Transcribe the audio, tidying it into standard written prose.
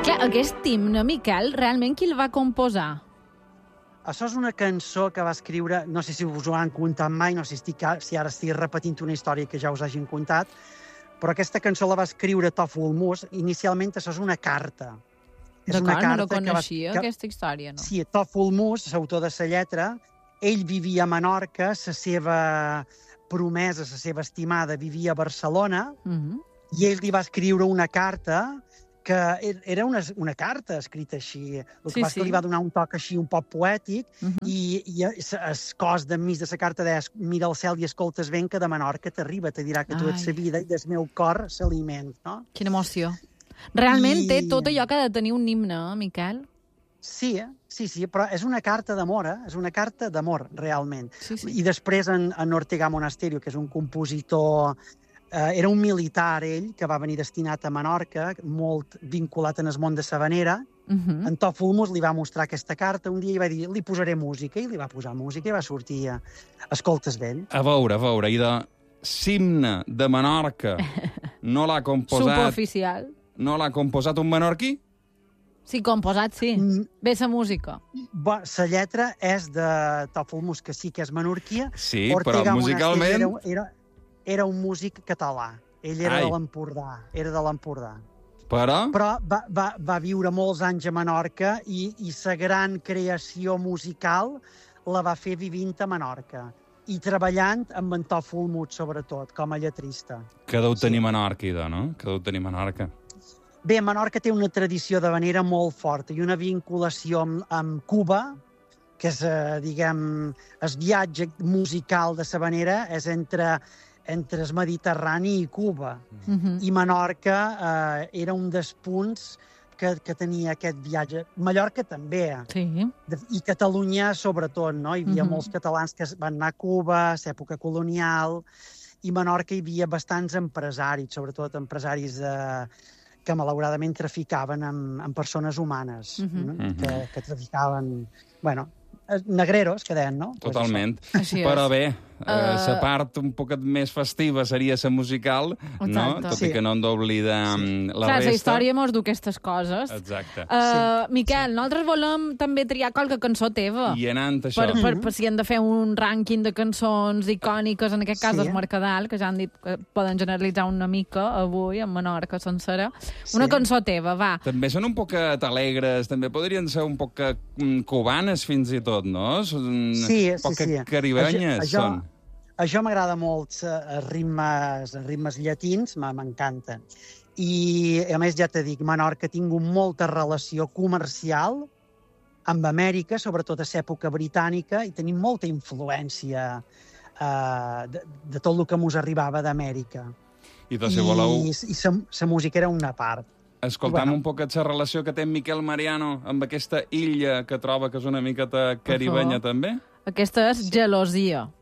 Clar, aquest himne, Miquel, realment qui el va composar? Això és una cançó que va escriure, no sé si us ho han contat mai, no sé si ara estic repetint una història que ja us hagin contat, però aquesta cançó la va escriure Tòfol Mus. Inicialment això és una carta. D'acord, no la coneixia, aquesta història, no? Sí, Tòfol Mus, l'autor de la lletra, ell vivia a Menorca, la seva promesa, la seva estimada, vivia a Barcelona, i ell li va escriure una carta que era una carta escrita així. El que passa que li va donar un toc així un poc poètic, i el cos d'enmig de la carta deia: mira el cel i escoltes vent, que de Menorca t'arriba, te dirà que tu ets la vida i del meu cor l'aliment. No? Quina emoció. Realment té tot allò que ha de tenir un himne, Miquel? Sí, però és una carta d'amor, és una carta d'amor, realment. I després en Ortega Monasterio, que és un compositor... Era un militar, ell, que va venir destinat a Menorca, molt vinculat en el món de Sabanera. En Tòfol Mus li va mostrar aquesta carta un dia i va dir: li posaré música, i li va posar música i va sortir a Escoltes Vell. A veure, i de l'himne de Menorca no l'ha composat... Superoficial. No l'ha composat un menorquí? Sí, composat, sí. Bé, la música. La lletra és de Tòfol Mus, que sí que és menorquí. Sí, però musicalment... Era un músic català. Ell era de l'Empordà. Però va viure molts anys a Menorca i la gran creació musical la va fer vivint a Menorca i treballant amb en Tòfol Mus, sobretot, com a lletrista. Que deu tenir Menorca, idò, no? Que deu tenir Menorca. Bé, Menorca té una tradició d'havanera molt forta i una vinculació amb Cuba, que és, diguem, el viatge musical de l'havanera és entre el Mediterrani i Cuba. I Menorca era un dels punts que tenia aquest viatge. Mallorca també. I Catalunya, sobretot, no? Hi havia molts catalans que van anar a Cuba, a l'època colonial, i a Menorca hi havia bastants empresaris, sobretot empresaris que malauradament traficaven amb persones humanes, que traficaven... Bueno, negreros, que deien, no? Totalment. Però bé, la part un poquet més festiva seria la musical, no? Tot i que no hem d'oblidar la resta. La història mos du aquestes coses. Exacte. Miquel, nosaltres volem també triar qualque cançó teva. I anant a això. Per si hem de fer un rànquing de cançons icòniques, en aquest cas el Mercadal, que ja han dit que poden generalitzar una mica avui, en Menorca sencera. Una cançó teva, va. També són un poquet alegres, també podrien ser un poc cubanes fins i tot, no? Sí. Poc caribenyes són. Això m'agrada molt, els ritmes llatins, m'encanten. I, a més, ja t'he dit, Menorca ha tingut molta relació comercial amb Amèrica, sobretot a l'època britànica, i tenim molta influència de tot el que mos arribava d'Amèrica. I la música era una part. Escoltam un poquet la relació que té Miquel Mariano amb aquesta illa que troba que és una miqueta caribenya, també? Aquesta és Gelosia.